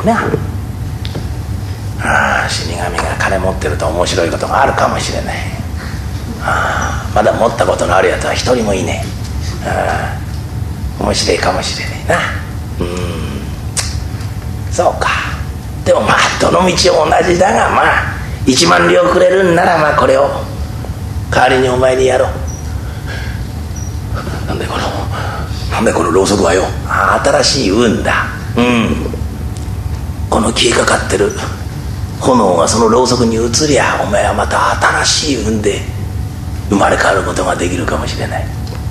な。死神が金持ってると面白いことがあるかもしれない。まだ持ったことのあるやつは一人もいねえ。面白いかもしれねえな。そうか。でもまあどの道同じだが、まあ1万両くれるんなら、まあこれを代わりにお前にやろう。なんでこのろうそくはよ。新しい運だ。この消えかかってる炎がそのろうそくに移りゃ、お前はまた新しい運で生まれ変わることができるかもしれない。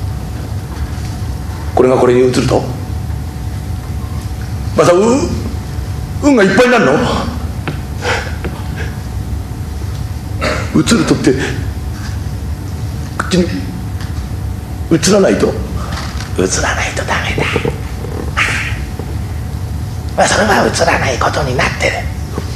これがこれに移るとまた運がいっぱいになるの？移るとって口に移らないとダメだ。まあそれは映らないことになってる。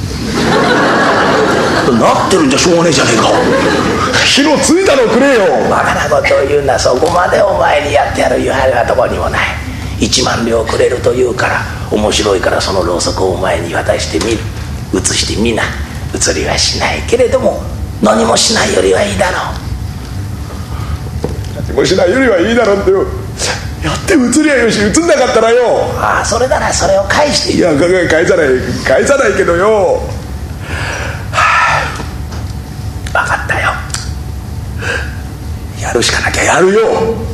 なってるんじゃしょうがねえじゃねえか。火のついたのくれよ。バカなことを言うな。そこまでお前にやってやる余裕はどこにもない。1万両くれるというから面白いから、そのろうそくをお前に渡してみる。映してみな。映りはしないけれども、何もしないよりはいいだろう。何もしないよりはいいだろうってよ。やって映りゃよし、映んなかったらよ。それならそれを返して。いや返さないけどよ。分かったよ。やるしかなきゃやるよ。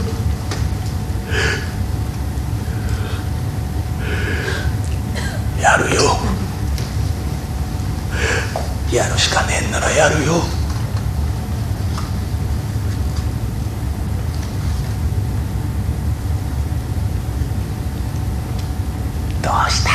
やるしかねえんならやるよ。どうした？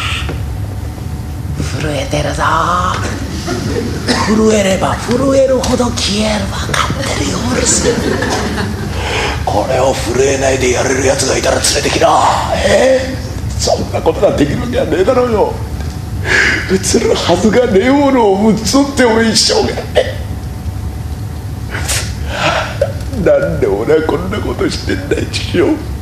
震えてるぞ。震えれば震えるほど消える。分かってるよ。うるせえ。これを震えないでやれるやつがいたら連れてきな。そんなことができるんじゃねえだろうよ。映るはずがねえものを映っても一生懸命。なんで俺はこんなことしてんだよ。